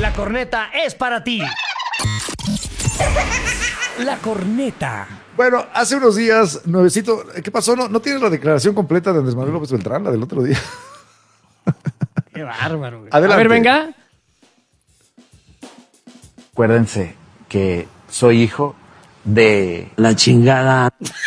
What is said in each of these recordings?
La corneta es para ti. La corneta. Bueno, hace unos días, nuevecito, ¿qué pasó? ¿No tienes la declaración completa de Andrés Manuel López Beltrán, la del otro día? Qué bárbaro, güey. Adelante. A ver, venga. Acuérdense que soy hijo de la chingada.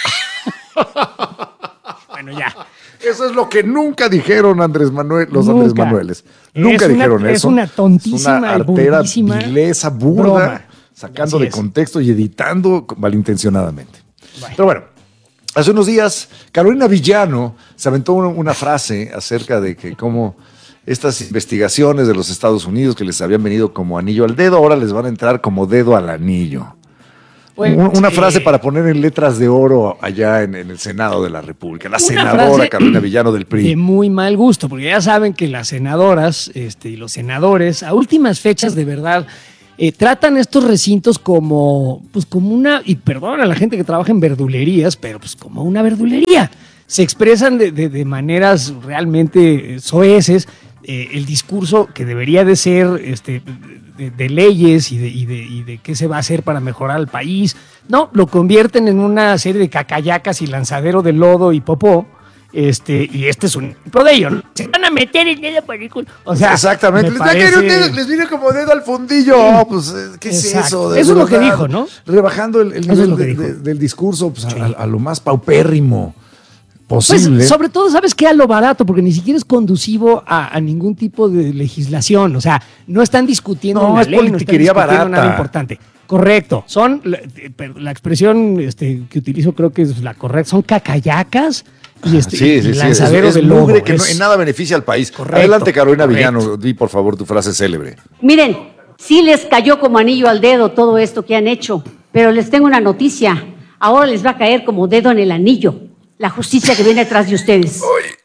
Bueno, ya. Eso es lo que nunca dijeron Andrés Manuel, los Nunca. Andrés Manueles. Nunca dijeron eso. Es una tontísima, una artera, burrísima vileza, burda, broma. sacando Así de es. contexto y editando malintencionadamente. Bueno. Pero bueno, hace unos días, Carolina Villano se aventó una frase acerca de que cómo estas investigaciones de los Estados Unidos que les habían venido como anillo al dedo, ahora les van a entrar como dedo al anillo. Pues, Una frase para poner en letras de oro allá en el Senado de la República. La Una senadora frase Carolina Villano del PRI. de muy mal gusto, porque ya saben que las senadoras y los senadores, a últimas fechas, de verdad, tratan estos recintos como una, y perdón a la gente que trabaja en verdulerías, pero pues como una verdulería. Se expresan de maneras realmente soeces. El discurso que debería de ser de leyes y de qué se va a hacer para mejorar al país, no, lo convierten en una serie de cacayacas y lanzadero de lodo y popó, y este es un ejemplo de ello, ¿no? Se van a meter en esa película. O sea, exactamente. Les viene como dedo al fundillo. Oh, pues, ¿qué es Exacto. eso? Eso es lo que dijo, ¿no? Rebajando el Eso es nivel lo que dijo. del discurso pues, a lo más paupérrimo posible. Pues, sobre todo, ¿sabes qué? A lo barato, porque ni siquiera es conducivo a ningún tipo de legislación. O sea, no están discutiendo No, una es ley, no están politiquería discutiendo barata. nada importante. Correcto. Son, la expresión que utilizo creo que es la correcta, son cacayacas y lanzadero es de lodo. mugre que en nada beneficia al país. Correcto, Adelante, Carolina correcto. Villano, di por favor tu frase célebre. Miren, sí les cayó como anillo al dedo todo esto que han hecho, pero les tengo una noticia. Ahora les va a caer como dedo en el anillo la justicia que viene detrás de ustedes.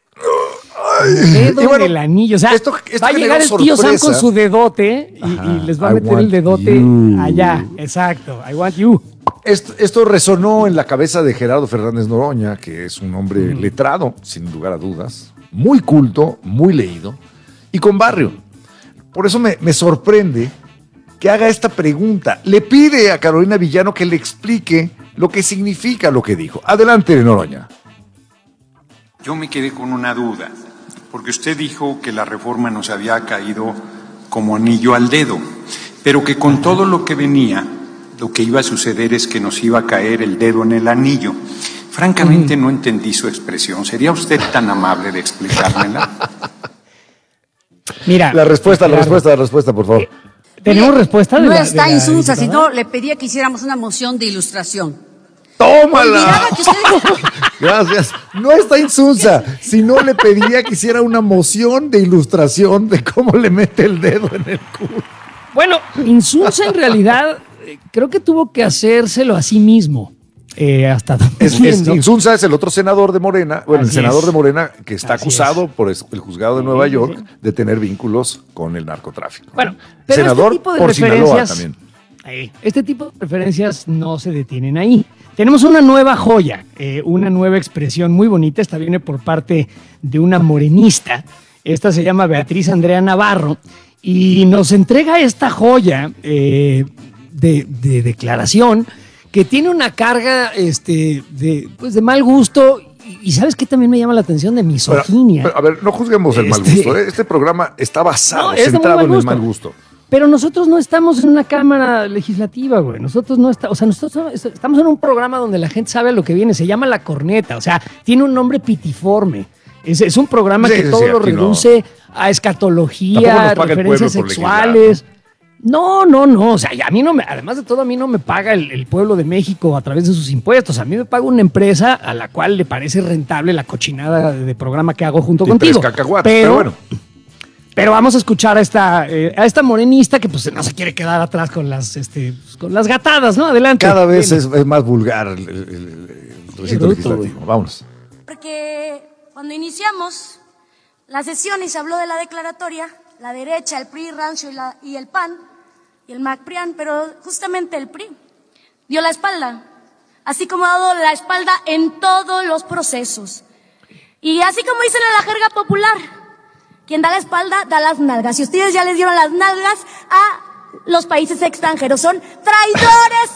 Dedo Y bueno, en el anillo. O sea, esto va a generó llegar el tío Sam sorpresa. con su dedote y les va a I meter el want dedote you. allá. Exacto. I want you. Esto resonó en la cabeza de Gerardo Fernández Noroña, que es un hombre letrado, sin lugar a dudas, muy culto, muy leído y con barrio. Por eso me sorprende que haga esta pregunta. Le pide a Carolina Villano que le explique lo que significa lo que dijo. Adelante, Noroña. Yo me quedé con una duda, porque usted dijo que la reforma nos había caído como anillo al dedo, pero que con todo lo que venía, lo que iba a suceder es que nos iba a caer el dedo en el anillo. Francamente no entendí su expresión. ¿Sería usted tan amable de explicármela? Mira. La respuesta, por favor. ¿Tenemos respuesta? No de la- está de la insulsa, si diputada? no le pedía que hiciéramos una moción de ilustración. ¡Tómala! Olvidaba que usted... Gracias. No está insulsa, sino le pediría que hiciera una moción de ilustración de cómo le mete el dedo en el culo. Bueno, Insulza en realidad creo que tuvo que hacérselo a sí mismo. Hasta donde entiendo. Insulza es el otro senador de Morena, bueno, Así el senador es. de Morena que está Así acusado es. por el juzgado de Nueva York de tener vínculos con el narcotráfico. Bueno, pero senador este tipo de por Sinaloa referencias, también. este tipo de referencias no se detienen ahí. Tenemos una nueva joya, una nueva expresión muy bonita. Esta viene por parte de una morenista. Esta se llama Beatriz Andrea Navarro y nos entrega esta joya de declaración que tiene una carga de mal gusto y ¿sabes qué también me llama la atención? De misoginia. Pero, a ver, no juzguemos el mal gusto. Este programa está basado, No, es de muy centrado mal en el gusto. mal gusto. Pero nosotros no estamos en una cámara legislativa, güey. Nosotros estamos en un programa donde la gente sabe a lo que viene. Se llama La Corneta. O sea, tiene un nombre pitiforme. Es un programa Sí, que sí, todo lo aquí no. reduce a Tampoco escatología, nos paga el referencias pueblo por sexuales. No. O sea, a mí no me, además de todo, a mí no me paga el pueblo de México a través de sus impuestos. A mí me paga una empresa a la cual le parece rentable la cochinada de programa que hago junto Y contigo. 3 cacahuates, pero bueno. Pero vamos a escuchar a esta morenista que pues no se quiere quedar atrás con las gatadas, ¿no? Adelante. Cada vez Viene. es más vulgar el recinto bruto, legislativo. Vámonos. Porque cuando iniciamos la sesión y se habló de la declaratoria, la derecha, el PRI, Rancio y el PAN, y el MACPRIAN, pero justamente el PRI dio la espalda, así como ha dado la espalda en todos los procesos. Y así como dicen en la jerga popular, quien da la espalda da las nalgas. Y ustedes ya les dieron las nalgas a los países extranjeros son traidores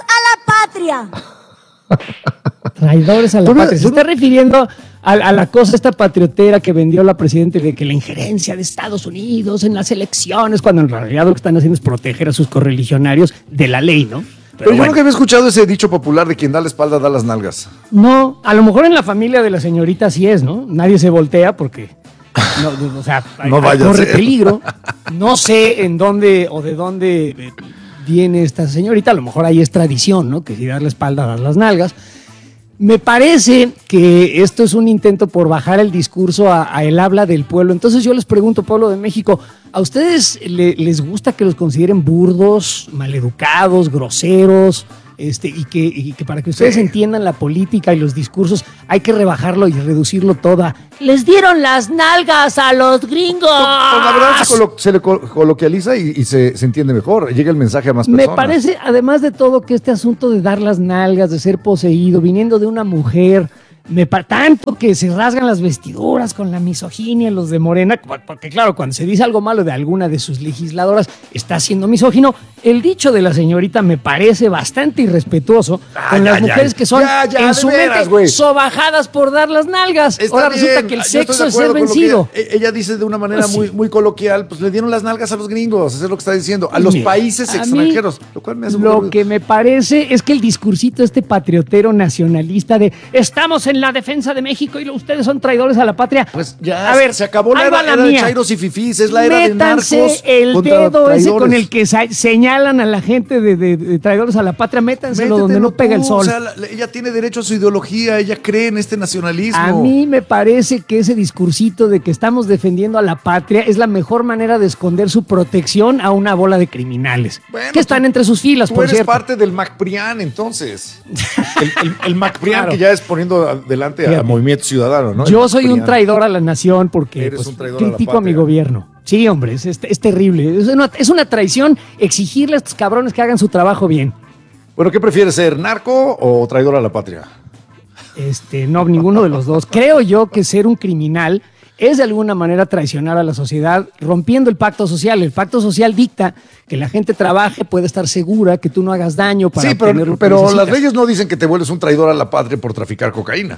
a la patria. Traidores a la patria. Se está refiriendo a la cosa esta patriotera que vendió la presidenta de que la injerencia de Estados Unidos en las elecciones, cuando en realidad lo que están haciendo es proteger a sus correligionarios de la ley, ¿no? Pero yo nunca había escuchado ese dicho popular de quien da la espalda da las nalgas. No, a lo mejor en la familia de la señorita sí es, ¿no? Nadie se voltea porque, no, o sea, no vaya corre a ser. peligro. No sé en dónde o de dónde viene esta señorita, a lo mejor ahí es tradición, ¿no? Que si dar la espalda das las nalgas. Me parece que esto es un intento por bajar el discurso a el habla del pueblo. Entonces yo les pregunto, pueblo de México, ¿a ustedes les gusta que los consideren burdos, maleducados, groseros? Y que para que ustedes entiendan la política y los discursos hay que rebajarlo y reducirlo todo a les dieron las nalgas a los gringos. Pues la verdad se le coloquializa y se entiende mejor. Llega el mensaje a más personas. Me parece, además de todo, que este asunto de dar las nalgas, de ser poseído, viniendo de una mujer, tanto que se rasgan las vestiduras con la misoginia los de Morena, porque claro, cuando se dice algo malo de alguna de sus legisladoras, está siendo misógino. El dicho de la señorita me parece bastante irrespetuoso con las mujeres que son en su mente sobajadas por dar las nalgas. Ahora resulta que el sexo es ser vencido. Ella dice de una manera muy coloquial, pues le dieron las nalgas a los gringos, eso es lo que está diciendo, a los países extranjeros, lo cual me hace lo que me parece es que el discursito patriotero nacionalista de estamos en la defensa de México y ustedes son traidores a la patria. Pues ya, a ver, se acabó la era de chairos y fifís, es la era de narcos. Métanse el dedo ese con el que señalan a la gente de traidores a la patria, métanselo donde no pega el sol. O sea, ella tiene derecho a su ideología, ella cree en este nacionalismo. A mí me parece que ese discursito de que estamos defendiendo a la patria es la mejor manera de esconder su protección a una bola de criminales que están entre sus filas, por cierto. Tú eres parte del MacPrián, entonces. el MacPrián, claro, que ya es poniendo delante a Movimiento Ciudadano, ¿no? Yo soy un traidor a la nación porque critico a mi gobierno. Sí, hombre, es terrible. Es una traición exigirle a estos cabrones que hagan su trabajo bien. Bueno, ¿qué prefieres ser, narco o traidor a la patria? No, ninguno de los dos. Creo yo que ser un criminal es de alguna manera traicionar a la sociedad, rompiendo el pacto social. El pacto social dicta que la gente trabaje, puede estar segura, que tú no hagas daño para obtener lo que pero necesitas. Las leyes no dicen que te vuelves un traidor a la patria por traficar cocaína.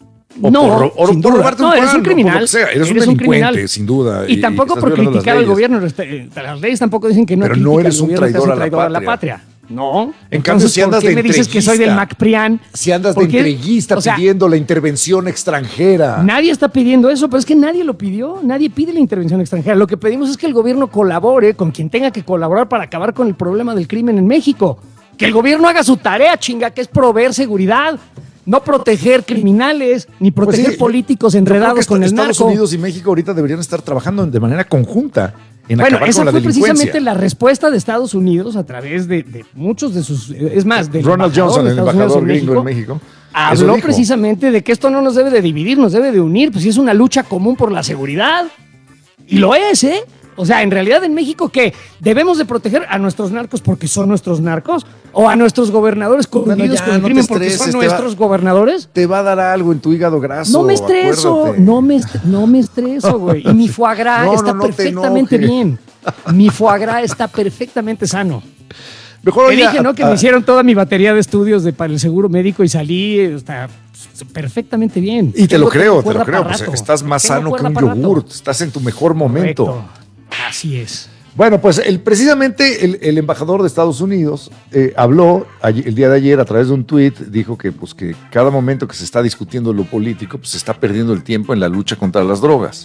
No, sin duda. Robarte No, eres un criminal. Por lo que sea. Eres un delincuente, sin duda. Y tampoco por criticar al gobierno. Las leyes tampoco dicen que no pero no eres un traidor a la patria. No. En cambio, si andas de entreguista, me dices que soy del MacPrián? Si andas de entreguista pidiendo la intervención extranjera. Nadie está pidiendo eso, pero es que nadie lo pidió. Nadie pide la intervención extranjera. Lo que pedimos es que el gobierno colabore con quien tenga que colaborar para acabar con el problema del crimen en México. Que el gobierno haga su tarea, chinga, que es proveer seguridad. No proteger criminales, ni proteger políticos enredados con el narco. Estados Unidos y México ahorita deberían estar trabajando de manera conjunta en acabar con la delincuencia. Esa fue precisamente la respuesta de Estados Unidos a través de muchos de sus... Es más, de Ronald Johnson, el embajador gringo en México, habló precisamente de que esto no nos debe de dividir, nos debe de unir, pues sí es una lucha común por la seguridad. Y lo es, ¿eh? O sea, en realidad en México, ¿qué? ¿Debemos de proteger a nuestros narcos porque son nuestros narcos? ¿O a nuestros gobernadores coludidos con el crimen porque son nuestros gobernadores? Te va a dar algo en tu hígado graso. No me estreso, no me estreso, güey. Y mi foie gras está perfectamente bien. Mi foie gras está perfectamente sano. Mejor te dije, ¿no? Que me hicieron toda mi batería de estudios para el seguro médico y salí perfectamente bien. Y te lo creo. Pues estás más sano que un yogurt. Estás en tu mejor momento. Correcto. Así es. Bueno, pues precisamente el embajador de Estados Unidos habló el día de ayer a través de un tuit, dijo que cada momento que se está discutiendo lo político, pues se está perdiendo el tiempo en la lucha contra las drogas.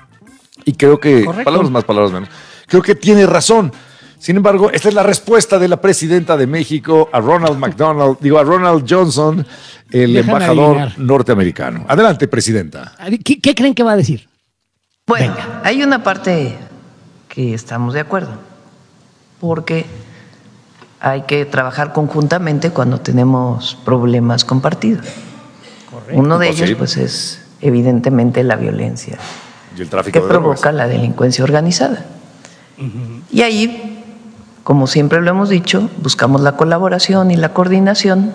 Y creo que, correcto, palabras más, palabras menos, creo que tiene razón. Sin embargo, esta es la respuesta de la presidenta de México a Ronald Johnson, el embajador norteamericano. Adelante, presidenta. ¿Qué creen que va a decir? Bueno, hay una parte que estamos de acuerdo, porque hay que trabajar conjuntamente cuando tenemos problemas compartidos. Correcto. Uno de ellos, pues, es evidentemente la violencia y el tráfico que provoca la delincuencia organizada. Y ahí, como siempre lo hemos dicho, buscamos la colaboración y la coordinación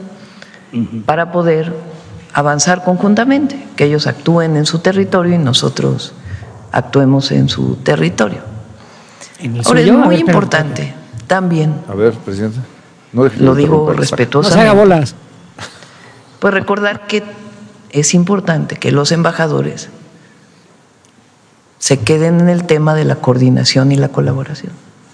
para poder avanzar conjuntamente, que ellos actúen en su territorio y nosotros actuemos en su territorio. Ahora, es muy importante también, A ver, presidente. No deje lo de digo interrumpir. No se haga respetuosamente, bolas. pues recordar que es importante que los embajadores se queden en el tema de la coordinación y la colaboración.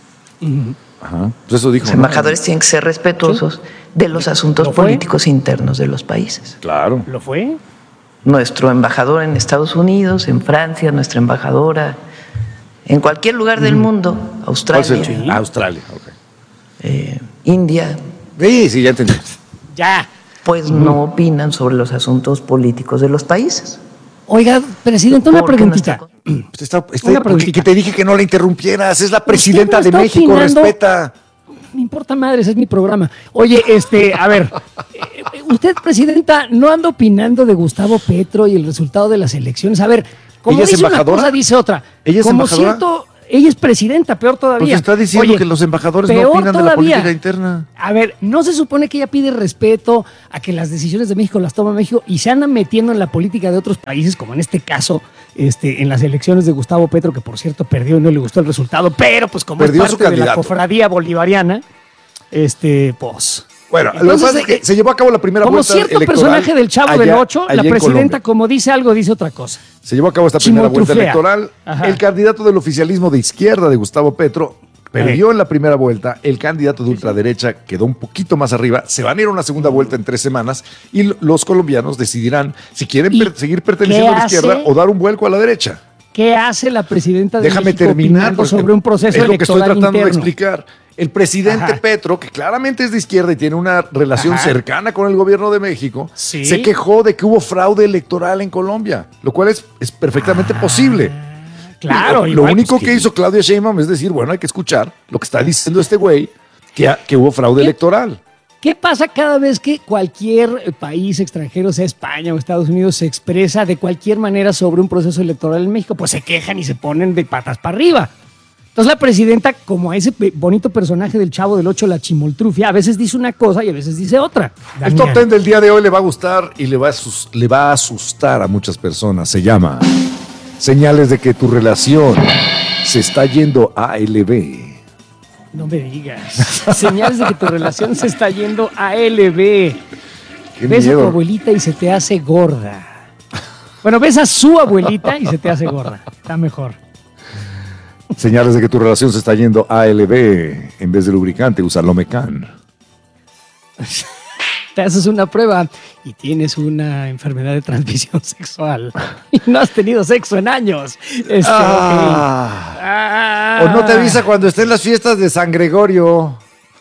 Ajá. Pues eso dijo. Los ¿no? embajadores tienen que ser respetuosos de los asuntos ¿Lo fue? políticos internos de los países. Claro. ¿Lo fue? Nuestro embajador en Estados Unidos, en Francia, nuestra embajadora, en cualquier lugar del mundo, ¿Cuál Australia, es el? Australia, ok. India, Sí, ya entendí. Ya. pues no opinan sobre los asuntos políticos de los países. Oiga, presidente, una Porque preguntita. Está, Una preguntita. que te dije que no la interrumpieras. Es la presidenta Usted no de está México, opinando. respeta. Me importa madres, es mi programa. Oye, a ver, usted, presidenta, no anda opinando de Gustavo Petro y el resultado de las elecciones. A ver, como ¿Ella es dice embajadora? una cosa, dice otra. ¿Ella es como embajadora? cierto, ella es presidenta, peor todavía. Pues está diciendo Oye, que los embajadores no peor opinan de la todavía. política interna. A ver, ¿no se supone que ella pide respeto a que las decisiones de México las toma México y se andan metiendo en la política de otros países, como en este caso, en las elecciones de Gustavo Petro, que por cierto perdió y no le gustó el resultado, pero pues como Perdió es su parte de la candidato. cofradía bolivariana, pues... Bueno, lo que Entonces, pasa es que se llevó a cabo la primera como vuelta cierto electoral personaje del Chavo del allá- 8, allá la en presidenta, Colombia. como dice algo, dice otra cosa. Se llevó a cabo esta primera vuelta Chimotruflea. electoral. Ajá. El candidato del oficialismo de izquierda de Gustavo Petro perdió en la primera vuelta. El candidato de ultraderecha quedó un poquito más arriba. Se van a ir a una segunda vuelta en 3 semanas y los colombianos decidirán si quieren ¿Y seguir perteneciendo a la qué izquierda hace? o dar un vuelco a la derecha. ¿Qué hace la presidenta de Déjame México terminar opinando porque sobre un proceso es lo que estoy electoral tratando de interno? explicar. El presidente Ajá. Petro, que claramente es de izquierda y tiene una relación Ajá. cercana con el gobierno de México, Sí. se quejó de que hubo fraude electoral en Colombia, lo cual es perfectamente posible. Claro, Lo igual, único pues, que hizo Claudia Sheinbaum es decir, bueno, hay que escuchar lo que está diciendo este güey, que hubo fraude ¿Qué? electoral. ¿Qué pasa cada vez que cualquier país extranjero, sea España o Estados Unidos, se expresa de cualquier manera sobre un proceso electoral en México? Pues se quejan y se ponen de patas para arriba. Entonces la presidenta, como a ese bonito personaje del Chavo del 8, la chimoltrufia, a veces dice una cosa y a veces dice otra. El top 10 del día de hoy le va a gustar y le va a asustar a muchas personas. Se llama Señales de que tu relación se está yendo a LB. No me digas. Señales de que tu relación se está yendo a LB. Qué Ves a tu miedo. abuelita y se te hace gorda. Bueno, ves a su abuelita y se te hace gorda. Está mejor. Señales de que tu relación se está yendo a LB. En vez de lubricante, usa Lomecan. Te haces una prueba y tienes una enfermedad de transmisión sexual y no has tenido sexo en años. Ok. Ah. O no te avisa cuando estén las fiestas de San Gregorio.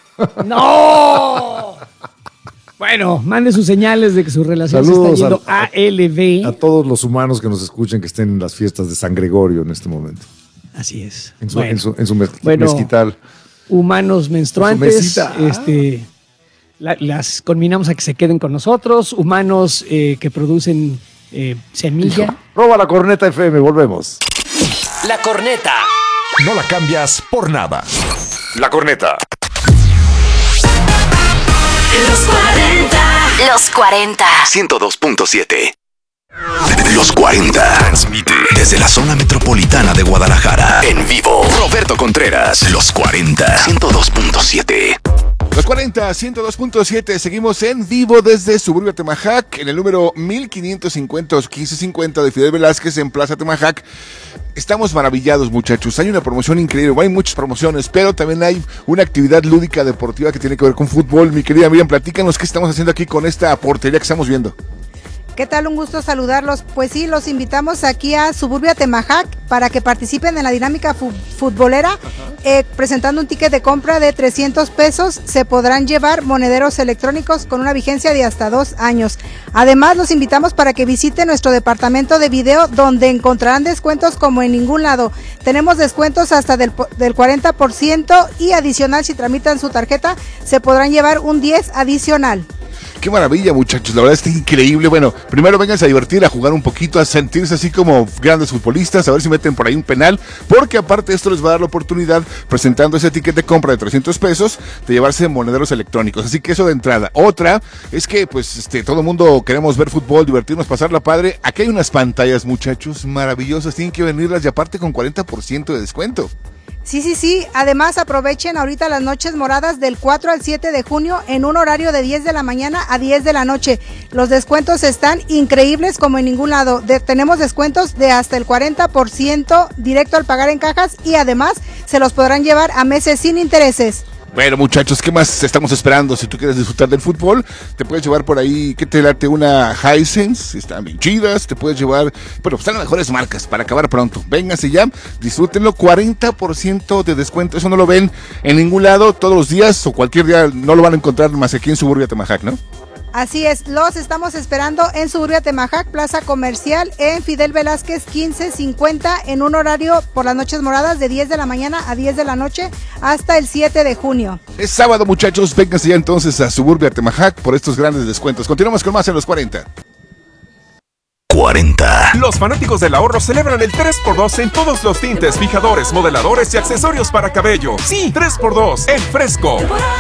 ¡No! Bueno, mande sus señales de que su relación Saludos se está yendo a LB. A todos los humanos que nos escuchen que estén en las fiestas de San Gregorio en este momento. Así es. En su, Bueno, en su, en su Bueno, mezquital. humanos menstruantes, mesita. las conminamos a que se queden con nosotros. Humanos que producen semilla. Roba la corneta FM, volvemos. La corneta. No la cambias por nada. La corneta. Los 40. Los 40. 102.7. Los 40. Transmite desde la zona metropolitana de Guadalajara. En vivo. Roberto Contreras. Los 40. 102.7. Los 40, 102.7, seguimos en vivo desde Suburbia Temajac, en el número 1550 o 1550 de Fidel Velázquez en Plaza Temajac. Estamos maravillados, muchachos, hay una promoción increíble, hay muchas promociones, pero también hay una actividad lúdica deportiva que tiene que ver con fútbol. Mi querida Miriam, platícanos qué estamos haciendo aquí con esta portería que estamos viendo. ¿Qué tal? Un gusto saludarlos. Pues sí, los invitamos aquí a Suburbia Temajac para que participen en la dinámica futbolera. Presentando un ticket de compra de 300 pesos, se podrán llevar monederos electrónicos con una vigencia de hasta 2 años. Además, los invitamos para que visiten nuestro departamento de video, donde encontrarán descuentos como en ningún lado. Tenemos descuentos hasta del 40% y adicional, si tramitan su tarjeta, se podrán llevar un 10 adicional. Qué maravilla, muchachos, la verdad está increíble. Bueno, primero vénganse a divertir, a jugar un poquito, a sentirse así como grandes futbolistas, a ver si meten por ahí un penal, porque aparte esto les va a dar la oportunidad, presentando ese ticket de compra de 300 pesos, de llevarse monederos electrónicos, así que eso de entrada. Otra es que pues todo el mundo queremos ver fútbol, divertirnos, pasarla padre. Aquí hay unas pantallas, muchachos, maravillosas, tienen que venirlas y aparte con 40% de descuento. Sí. Además, aprovechen ahorita las noches moradas del 4 al 7 de junio en un horario de 10 de la mañana a 10 de la noche. Los descuentos están increíbles como en ningún lado. Tenemos descuentos de hasta el 40% directo al pagar en cajas y además se los podrán llevar a meses sin intereses. Bueno, muchachos, ¿qué más estamos esperando? Si tú quieres disfrutar del fútbol, te puedes llevar por ahí, ¿qué te late? Una Hisense, están bien chidas, te puedes llevar, bueno, están las mejores marcas para acabar pronto. Vénganse ya, disfrútenlo, 40% de descuento, eso no lo ven en ningún lado todos los días o cualquier día, no lo van a encontrar más aquí en Suburbia Temajac, ¿no? Así es, los estamos esperando en Suburbia Temajac, Plaza Comercial, en Fidel Velázquez 1550, en un horario por las noches moradas de 10 de la mañana a 10 de la noche hasta el 7 de junio. Es sábado, muchachos, vénganse ya entonces a Suburbia Temajac por estos grandes descuentos. Continuamos con más en los 40. 40. Los fanáticos del ahorro celebran el 3x2 en todos los tintes, fijadores, modeladores y accesorios para cabello. Sí, 3x2 en Fresco.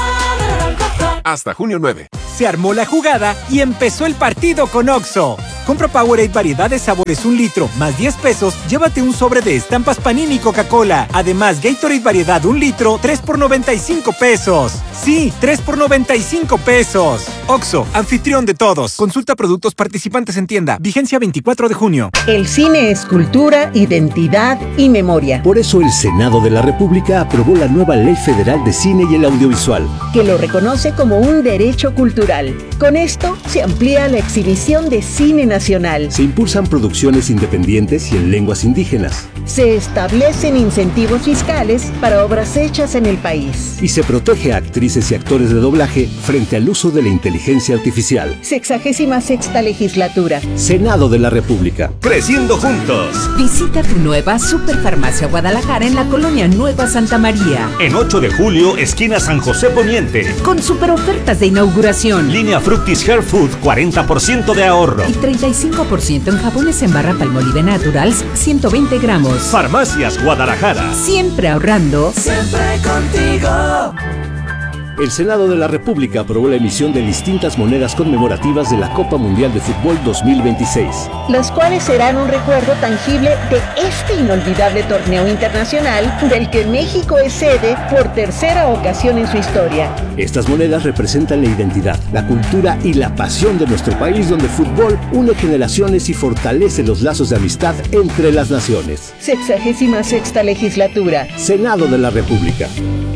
Hasta junio 9. Se armó la jugada y empezó el partido con Oxxo. Compra Powerade variedad de sabores 1 litro más 10 pesos, llévate un sobre de estampas Panini y Coca-Cola. Además, Gatorade variedad 1 litro, 3 por 95 pesos. Sí, 3 por 95 pesos. Oxxo, anfitrión de todos. Consulta productos participantes en tienda. Vigencia 24 de junio. El cine es cultura, identidad y memoria. Por eso el Senado de la República aprobó la nueva Ley Federal de Cine y el Audiovisual, que lo reconoce como un derecho cultural. Con esto se amplía la exhibición de cine nacional. Se impulsan producciones independientes y en lenguas indígenas. Se establecen incentivos fiscales para obras hechas en el país. Y se protege a actrices y actores de doblaje frente al uso de la inteligencia artificial. 66ª legislatura. Senado de la República. Creciendo juntos. Visita tu nueva Superfarmacia Guadalajara en la colonia Nueva Santa María. En 8 de julio, esquina San José Poniente. Con super ofertas de inauguración. Línea Fructis Hair Food, 40% de ahorro. Y 35% en jabones en barra Palmolive Naturals, 120 gramos. Farmacias Guadalajara. Siempre ahorrando. Siempre contigo. El Senado de la República aprobó la emisión de distintas monedas conmemorativas de la Copa Mundial de Fútbol 2026. Las cuales serán un recuerdo tangible de este inolvidable torneo internacional del que México es sede por tercera ocasión en su historia. Estas monedas representan la identidad, la cultura y la pasión de nuestro país, donde el fútbol une generaciones y fortalece los lazos de amistad entre las naciones. 66ª legislatura. Senado de la República.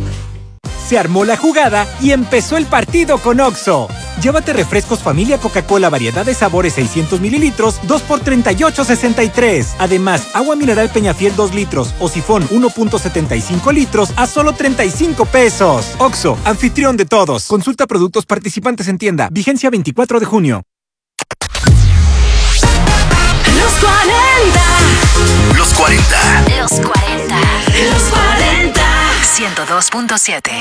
Se armó la jugada y empezó el partido con Oxxo. Llévate refrescos familia Coca-Cola variedad de sabores 600 mililitros, 2 por 38.63. Además, agua mineral Peñafiel 2 litros o sifón 1.75 litros a solo 35 pesos. Oxxo, anfitrión de todos. Consulta productos participantes en tienda. Vigencia 24 de junio. Los 40. Los 40. Los 40. Los 40. 102.7.